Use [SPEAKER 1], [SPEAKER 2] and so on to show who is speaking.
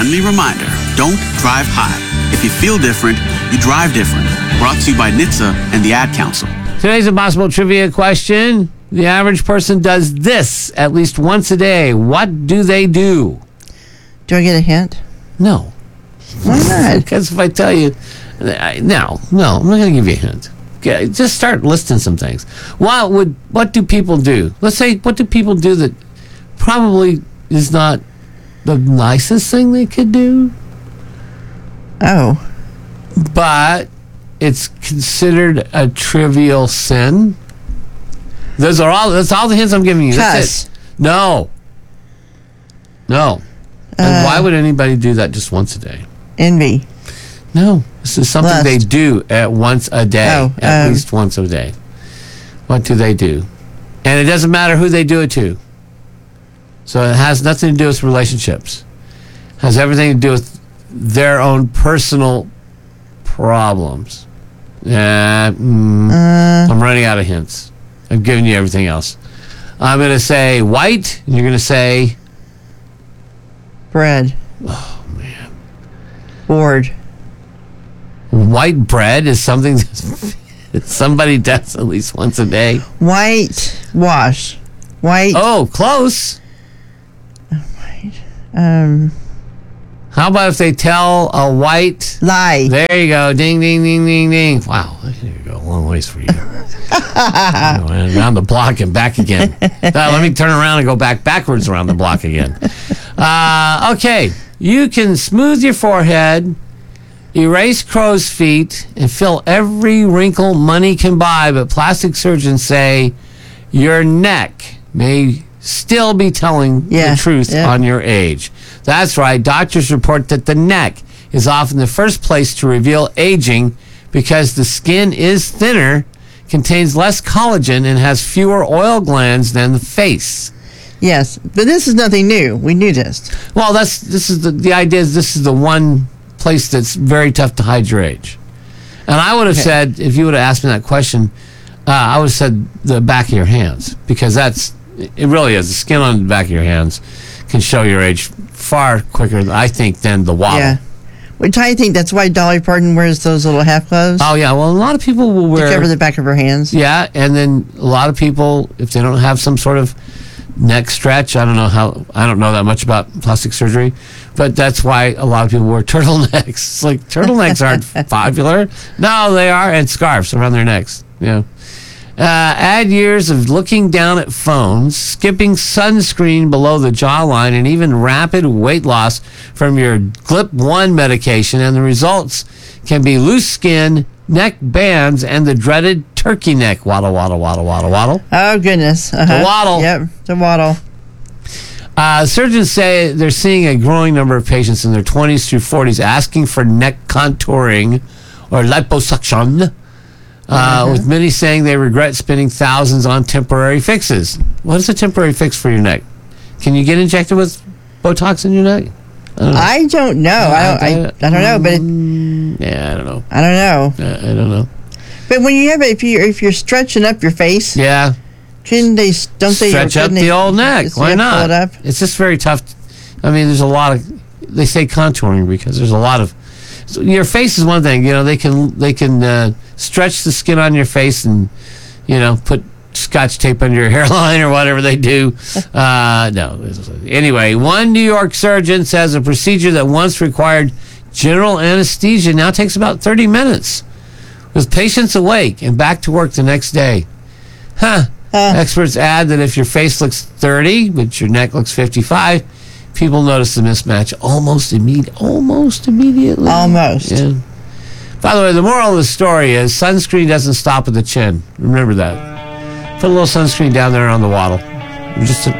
[SPEAKER 1] friendly reminder, don't drive high. If you feel different, you drive different. Brought to you by NHTSA and the Ad Council.
[SPEAKER 2] Today's Impossible Trivia question. The average person does this at least once a day. What do they do?
[SPEAKER 3] Do I get a hint?
[SPEAKER 2] No.
[SPEAKER 3] Why not?
[SPEAKER 2] Because if I tell you... No, I'm not going to give you a hint. Okay, just start listing some things. What do people do? Let's say, what do people do that probably is not the nicest thing they could do?
[SPEAKER 3] Oh.
[SPEAKER 2] But it's considered a trivial sin. That's all the hints I'm giving you. That's
[SPEAKER 3] Cuss.
[SPEAKER 2] it. No. And why would anybody do that just once a day?
[SPEAKER 3] Envy.
[SPEAKER 2] No. This is something
[SPEAKER 3] Lust.
[SPEAKER 2] they do at once a day.
[SPEAKER 3] Oh,
[SPEAKER 2] at least once a day. What do they do? And it doesn't matter who they do it to. So it has nothing to do with relationships. It has everything to do with their own personal problems. I'm running out of hints. I've given you everything else. I'm going to say white, and you're going to say...
[SPEAKER 3] Bread.
[SPEAKER 2] Oh, man.
[SPEAKER 3] Bored.
[SPEAKER 2] White bread is something that somebody does at least once a day.
[SPEAKER 3] White wash. White.
[SPEAKER 2] Oh, close. How about if they tell a white...
[SPEAKER 3] Lie.
[SPEAKER 2] There you go. Ding, ding, ding, ding, ding. Wow. There you go. A long ways for you. Around the block and back again. Let me turn around and go backwards around the block again. Okay. You can smooth your forehead, erase crow's feet, and fill every wrinkle money can buy, but plastic surgeons say your neck may still be telling the truth on your age. That's right. Doctors report that the neck is often the first place to reveal aging because the skin is thinner, contains less collagen, and has fewer oil glands than the face.
[SPEAKER 3] Yes, but this is nothing new. We knew this.
[SPEAKER 2] Well, this is the idea is this is the one place that's very tough to hide your age. And I would have said, if you would have asked me that question, I would have said the back of your hands, because it really is. The skin on the back of your hands can show your age far quicker, I think, than the waddle.
[SPEAKER 3] Yeah. Which I think that's why Dolly Parton wears those little half gloves.
[SPEAKER 2] Oh, yeah. Well, a lot of people will wear...
[SPEAKER 3] To cover the back of her hands.
[SPEAKER 2] Yeah, and then a lot of people, if they don't have some sort of neck stretch, I don't know that much about plastic surgery, but that's why a lot of people wear turtlenecks. It's like, turtlenecks aren't popular. No, they are, and scarves around their necks. Yeah. Add years of looking down at phones, skipping sunscreen below the jawline, and even rapid weight loss from your GLP-1 medication, and the results can be loose skin, neck bands, and the dreaded turkey neck. Waddle, waddle, waddle, waddle, waddle.
[SPEAKER 3] Oh, goodness.
[SPEAKER 2] The waddle.
[SPEAKER 3] Yep, the waddle.
[SPEAKER 2] Surgeons say they're seeing a growing number of patients in their 20s through 40s asking for neck contouring or liposuction. With many saying they regret spending thousands on temporary fixes. What is a temporary fix for your neck? Can you get injected with Botox in your neck?
[SPEAKER 3] I don't know. I don't know, but
[SPEAKER 2] I don't know.
[SPEAKER 3] I don't know.
[SPEAKER 2] I don't know.
[SPEAKER 3] But when you have if you're stretching up your face, shouldn't they
[SPEAKER 2] stretch up the old neck? Why not?
[SPEAKER 3] Pull it up?
[SPEAKER 2] It's just very tough. I mean, there's a lot of. They say contouring because there's a lot of. So your face is one thing. You know, they can stretch the skin on your face and put Scotch tape under your hairline or whatever they do. No. Anyway, one New York surgeon says a procedure that once required general anesthesia now takes about 30 minutes, with patients awake and back to work the next day. Experts add that if your face looks 30, but your neck looks 55, people notice the mismatch almost immediately.
[SPEAKER 3] Almost.
[SPEAKER 2] Yeah. By the way, the moral of the story is sunscreen doesn't stop at the chin. Remember that. Put a little sunscreen down there on the waddle. Just